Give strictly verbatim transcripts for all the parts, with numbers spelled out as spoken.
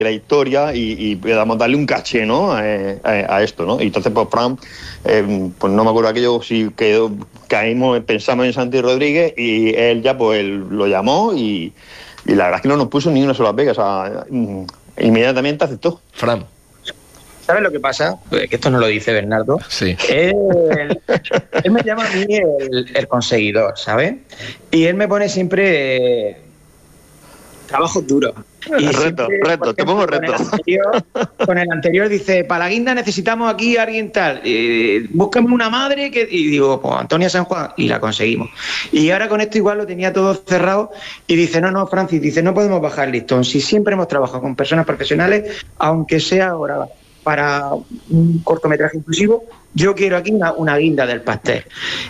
la historia y, y podamos darle un caché, ¿no? a, a, a esto, ¿no? Y entonces, pues Fran, eh, pues no me acuerdo aquello, si quedó, caímos, pensamos en Santi Rodríguez y él ya pues él lo llamó y, y la verdad es que no nos puso ni una sola pega, o sea, inmediatamente aceptó. Fran. ¿Sabes lo que pasa? Que esto no lo dice Bernardo. Sí. Él, él me llama a mí el, el conseguidor, ¿sabes? Y él me pone siempre eh, trabajos duros. Y reto, siempre, reto, te pongo reto. Con el anterior, con el anterior dice, para la guinda necesitamos aquí a alguien tal, eh, búscame una madre que... Y digo, pues Antonia San Juan, y la conseguimos. Y ahora con esto igual lo tenía todo cerrado y dice, no, no, Francis, dice, no podemos bajar el listón. Si siempre hemos trabajado con personas profesionales, aunque sea ahora para un cortometraje inclusivo, yo quiero aquí una, una guinda del pastel.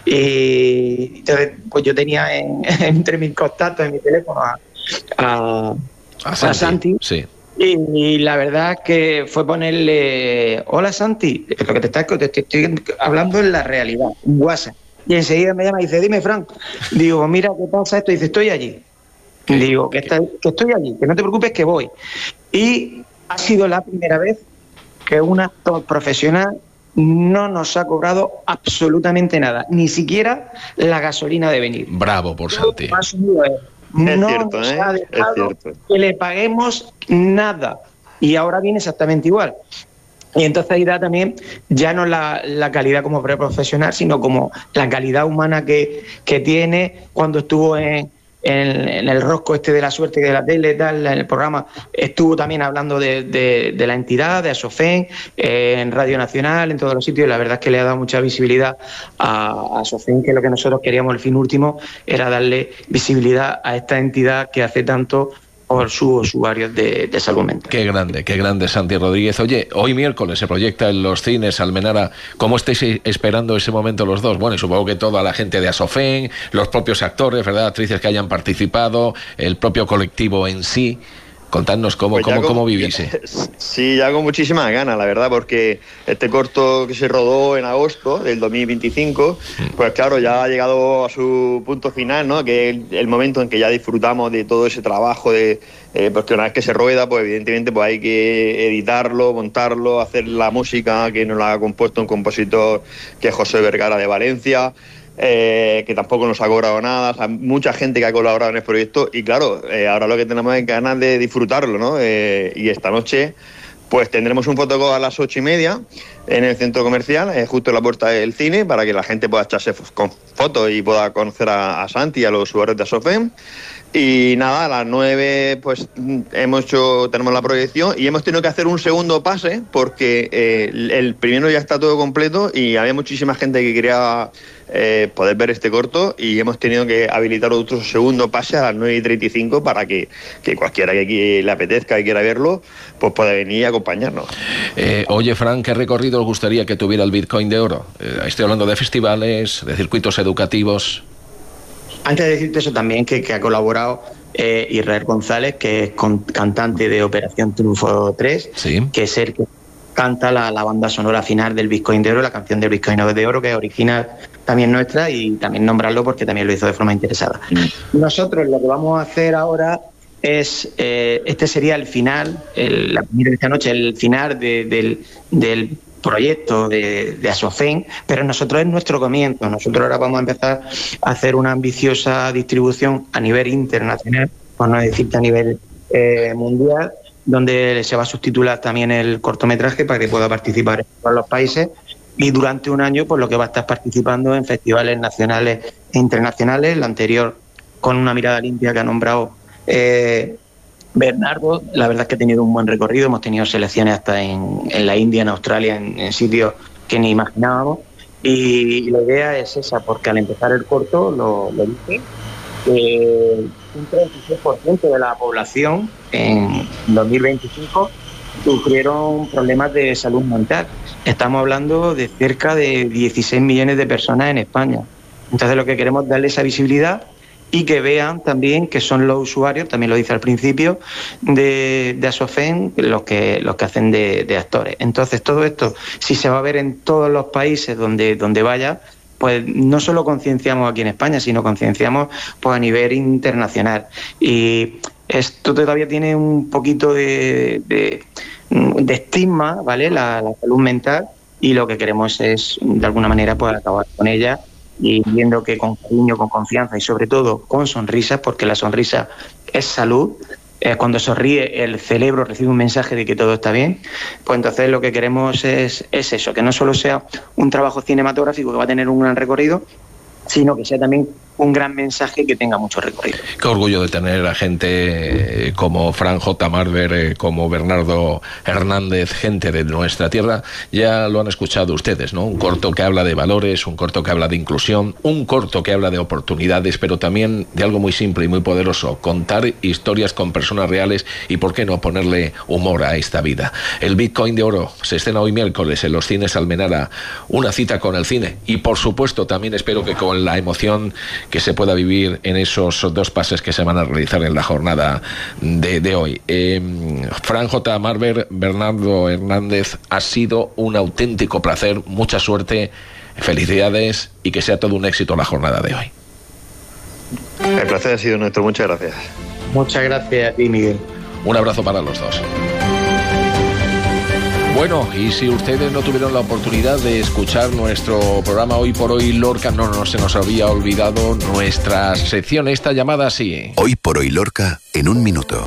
Y entonces, pues yo tenía en, entre mis contactos en mi teléfono a, a, a Santi, a Santi sí. y, y la verdad que fue ponerle, hola Santi, lo que te, está, te estoy hablando es la realidad, un WhatsApp. Y enseguida me llama y dice, dime Frank, digo, mira, ¿qué pasa esto? Y dice, estoy allí. ¿Qué? Digo, que, está, que estoy allí, que no te preocupes, que voy. Y ha sido la primera vez que un actor profesional no nos ha cobrado absolutamente nada, ni siquiera la gasolina de venir. Bravo por Santi. No es cierto, nos ¿eh? ha dejado es cierto. que le paguemos nada. Y ahora viene exactamente igual. Y entonces ahí da también ya no la, la calidad como profesional, sino como la calidad humana que, que tiene cuando estuvo en... En, en el rosco este de la suerte de la tele, tal, en el programa estuvo también hablando de, de, de la entidad, de Asofen, eh, en Radio Nacional, en todos los sitios, y la verdad es que le ha dado mucha visibilidad a, a Asofen, que lo que nosotros queríamos, el fin último, era darle visibilidad a esta entidad que hace tanto por sus usuarios de, de salud mental. Qué grande, qué grande Santi Rodríguez. Oye, hoy miércoles se proyecta en los cines Almenara. ¿Cómo estáis esperando ese momento los dos? Bueno, y supongo que toda la gente de Asofen, los propios actores, ¿verdad? Actrices que hayan participado, el propio colectivo en sí. Contadnos cómo, pues cómo, con, cómo vivís. Sí, ya con muchísimas ganas, la verdad, porque este corto que se rodó en agosto del dos mil veinticinco, mm. pues claro, ya ha llegado a su punto final, ¿no? Que es el, el momento en que ya disfrutamos de todo ese trabajo, de eh, porque una vez que se rueda, pues evidentemente pues hay que editarlo, montarlo, hacer la música que nos la ha compuesto un compositor que es José Vergara de Valencia. Eh, que tampoco nos ha cobrado nada, o sea, mucha gente que ha colaborado en el proyecto y claro, eh, ahora lo que tenemos es ganas de disfrutarlo, ¿no? Eh, y esta noche pues tendremos un fotocall a las ocho y media en el centro comercial, eh, justo en la puerta del cine, para que la gente pueda echarse con fotos y pueda conocer a, a Santi y a los usuarios de Asofen. Y nada, a las nueve pues hemos hecho, tenemos la proyección y hemos tenido que hacer un segundo pase porque eh, el, el primero ya está todo completo y había muchísima gente que quería eh, poder ver este corto y hemos tenido que habilitar otro segundo pase a las nueve y treinta y cinco para que, que cualquiera que, que le apetezca y quiera verlo pues pueda venir y acompañarnos. Eh, oye, Fran, ¿qué recorrido os gustaría que tuviera el Bitcoin de Oro? Eh, estoy hablando de festivales, de circuitos educativos. Antes de decirte eso también, que, que ha colaborado eh, Israel González, que es con, cantante de Operación Triunfo tres, sí. que es el que canta la, la banda sonora final del Bitcoin de Oro, la canción del Bitcoin de Oro, que es original también nuestra, y también nombrarlo porque también lo hizo de forma interesada. Mm. Nosotros lo que vamos a hacer ahora es, eh, este sería el final, el, la primera de esta noche, el final de, del, del proyecto de, de Asofen, pero nosotros es nuestro comienzo. Nosotros ahora vamos a empezar a hacer una ambiciosa distribución a nivel internacional, por no decirte a nivel eh, mundial, donde se va a subtitular también el cortometraje para que pueda participar en todos los países, y durante un año pues lo que va a estar participando en festivales nacionales e internacionales. El anterior con Una mirada limpia, que ha nombrado eh, Bernardo, la verdad es que ha tenido un buen recorrido, hemos tenido selecciones hasta en, en la India, en Australia, en, en sitios que ni imaginábamos, y la idea es esa, porque al empezar el corto lo, lo dije, que un treinta y seis por ciento de la población en dos mil veinticinco sufrieron problemas de salud mental. Estamos hablando de cerca de dieciséis millones de personas en España. Entonces lo que queremos es darle esa visibilidad y que vean también que son los usuarios, también lo dice al principio, de, de Asofen los que, los que hacen de, de actores. Entonces todo esto, si se va a ver en todos los países donde, donde vaya, pues no solo concienciamos aquí en España, sino concienciamos pues a nivel internacional. Y esto todavía tiene un poquito de, de, de estigma, ¿vale? La, la salud mental, y lo que queremos es, de alguna manera, pues acabar con ella, y viendo que con cariño, con confianza y sobre todo con sonrisas, porque la sonrisa es salud. Eh, cuando sonríe el cerebro recibe un mensaje de que todo está bien, pues entonces lo que queremos es, es eso, que no solo sea un trabajo cinematográfico que va a tener un gran recorrido, sino que sea también un gran mensaje que tenga mucho recorrido. Qué orgullo de tener a gente como Fran J. Marber, como Bernardo Hernández, gente de nuestra tierra. Ya lo han escuchado ustedes, ¿no? Un corto que habla de valores, un corto que habla de inclusión, un corto que habla de oportunidades, pero también de algo muy simple y muy poderoso: contar historias con personas reales y, ¿por qué no, ponerle humor a esta vida? El Bitcoin de Oro se estrena hoy miércoles en los cines Almenara. Una cita con el cine y, por supuesto, también espero que con la emoción que se pueda vivir en esos dos pases que se van a realizar en la jornada de, de hoy. Eh, Fran J. Marber, Bernardo Hernández, ha sido un auténtico placer, mucha suerte, felicidades y que sea todo un éxito la jornada de hoy. El placer ha sido nuestro, muchas gracias. Muchas gracias a ti, Miguel. Un abrazo para los dos. Bueno, y si ustedes no tuvieron la oportunidad de escuchar nuestro programa Hoy por Hoy Lorca, no, no se nos había olvidado nuestra sección, esta llamada sí. Hoy por Hoy Lorca, en un minuto.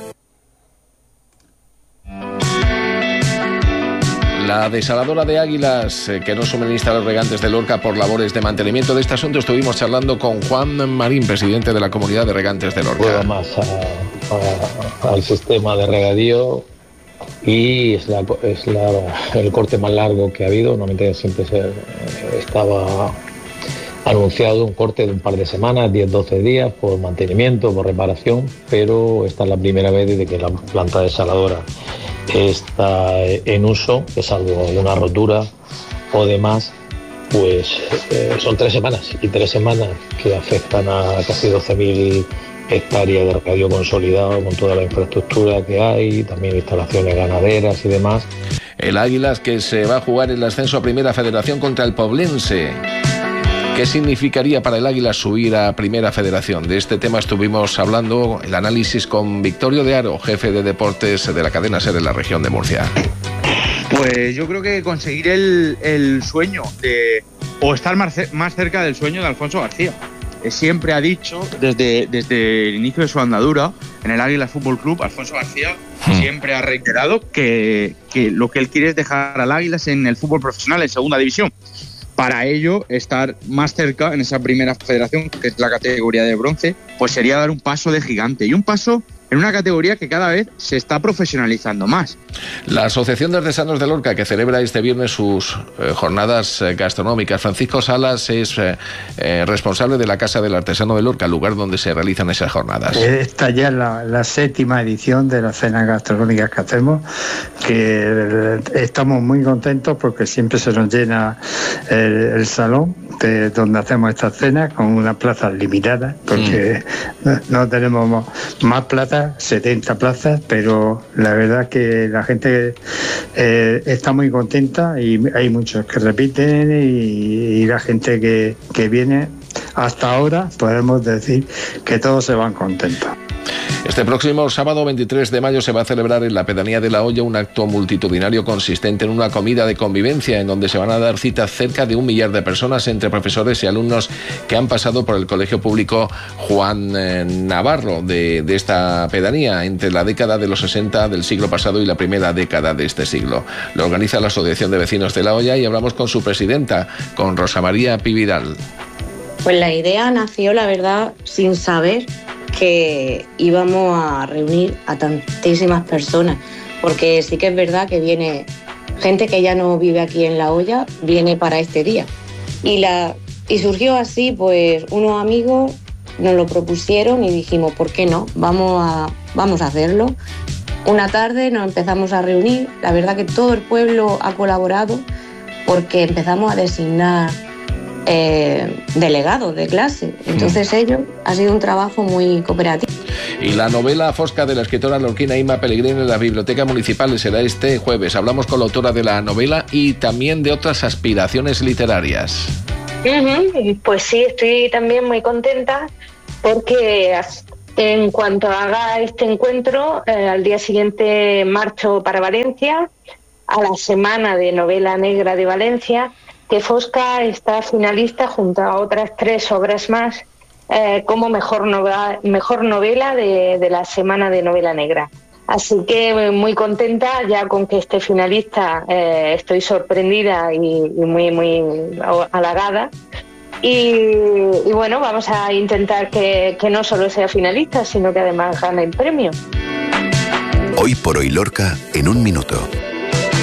La desaladora de Águilas, eh, que no suministra a los regantes de Lorca por labores de mantenimiento. De este asunto estuvimos charlando con Juan Marín, presidente de la Comunidad de Regantes de Lorca. Juega más a, a, al sistema de regadío y es, la, es la, el corte más largo que ha habido. Normalmente siempre se, estaba anunciado un corte de un par de semanas, diez doce días, por mantenimiento, por reparación, pero esta es la primera vez desde que la planta desaladora está en uso, que salvo una rotura o demás, pues eh, son tres semanas, y tres semanas que afectan a casi doce mil hectáreas de regadío consolidado, con toda la infraestructura que hay, también instalaciones ganaderas y demás. El Águilas, que se va a jugar el ascenso a Primera Federación contra el Poblense. ¿Qué significaría para el Águila subir a Primera Federación? De este tema estuvimos hablando, el análisis con Victorio de Aro, jefe de deportes de la cadena SER en la región de Murcia. Pues yo creo que conseguir el, el sueño de, o estar más, más cerca del sueño de Alfonso García. Siempre ha dicho, desde, desde el inicio de su andadura en el Águila Fútbol Club, Alfonso García hmm. siempre ha reiterado que, que lo que él quiere es dejar al Águilas en el fútbol profesional, en segunda división. Para ello, estar más cerca en esa Primera Federación, que es la categoría de bronce, pues sería dar un paso de gigante, y un paso en una categoría que cada vez se está profesionalizando más. La Asociación de Artesanos de Lorca, que celebra este viernes sus eh, jornadas eh, gastronómicas. Francisco Salas es eh, eh, responsable de la Casa del Artesano de Lorca, el lugar donde se realizan esas jornadas. Esta ya es la, la séptima edición de las cenas gastronómicas que hacemos, que estamos muy contentos porque siempre se nos llena el, el salón de donde hacemos estas cenas, con unas plazas limitadas, porque mm. no, no tenemos más plazas, setenta plazas, pero la verdad que la gente eh, está muy contenta, y hay muchos que repiten, y, y la gente que, que viene hasta ahora podemos decir que todos se van contentos. Este próximo sábado veintitrés de mayo se va a celebrar en la Pedanía de La Hoya un acto multitudinario consistente en una comida de convivencia, en donde se van a dar cita cerca de un millar de personas, entre profesores y alumnos que han pasado por el Colegio Público Juan eh, Navarro de, de esta pedanía entre la década de los sesenta del siglo pasado y la primera década de este siglo. Lo organiza la Asociación de Vecinos de La Hoya y hablamos con su presidenta, con Rosa María Pividal. Pues la idea nació, la verdad, sin saber que íbamos a reunir a tantísimas personas, porque sí que es verdad que viene gente que ya no vive aquí en La Hoya, viene para este día. Y, la, y surgió así, pues unos amigos nos lo propusieron y dijimos, ¿por qué no? Vamos a, vamos a hacerlo. Una tarde nos empezamos a reunir, la verdad que todo el pueblo ha colaborado, porque empezamos a designar Eh, delegados de clase. Entonces ello ha sido un trabajo muy cooperativo. Y la novela Fosca de la escritora lorquina Inma Pellegrini en la Biblioteca Municipal será este jueves. Hablamos con la autora de la novela y también de otras aspiraciones literarias. Uh-huh. Pues sí, estoy también muy contenta porque En cuanto haga este encuentro, eh, al día siguiente marcho para Valencia, a la Semana de Novela Negra de Valencia, que Fosca está finalista junto a otras tres obras más eh, como mejor novela, mejor novela de, de la Semana de Novela Negra. Así que muy contenta ya con que esté finalista, eh, estoy sorprendida y, y muy, muy halagada. Y, y bueno, vamos a intentar que, que no solo sea finalista, sino que además gane el premio. Hoy por hoy Lorca en un minuto.